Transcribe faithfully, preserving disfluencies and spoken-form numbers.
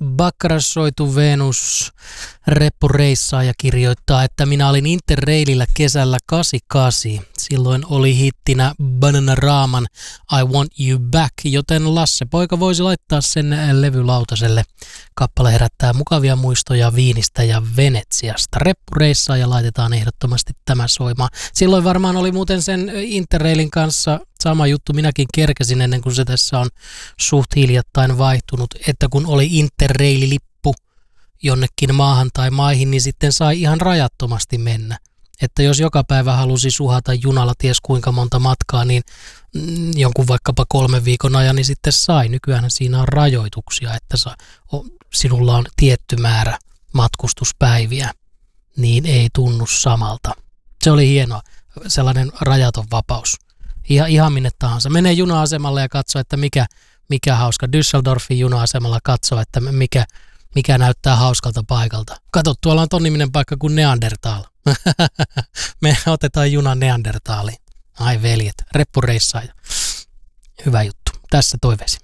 Bakkarassoitu Venus reppureissaaja kirjoittaa, että minä olin Interrailillä kesällä kahdeksankymmentäkahdeksan. Silloin oli hittinä Bananaraaman I Want You Back, joten Lasse poika voisi laittaa sen levylautaselle. Kappale herättää mukavia muistoja Viinistä ja Venetsiasta. Reppureissaaja laitetaan ehdottomasti tämä soimaan. Silloin varmaan oli muuten sen Interrailin kanssa sama juttu. Minäkin kerkesin ennen kuin se tässä on suht hiljattain vaihtunut, että kun oli Interrail-lippu jonnekin maahan tai maihin, niin sitten sai ihan rajattomasti mennä. Että jos joka päivä halusi suhata junalla ties kuinka monta matkaa, niin jonkun vaikkapa kolmen viikon ajan, niin sitten sai. Nykyään siinä on rajoituksia, että sa, o, sinulla on tietty määrä matkustuspäiviä, niin ei tunnu samalta. Se oli hienoa, sellainen rajaton vapaus. Ihan, ihan minne tahansa. Menee juna-asemalle ja katsoo, että mikä, mikä hauska. Düsseldorfin juna-asemalla katsoo, että mikä, mikä näyttää hauskalta paikalta. Kato, tuolla on ton niminen paikka kuin Neandertal. Me otetaan junan Neandertaliin. Ai veljet, reppureissaaja. Hyvä juttu. Tässä toiveesi.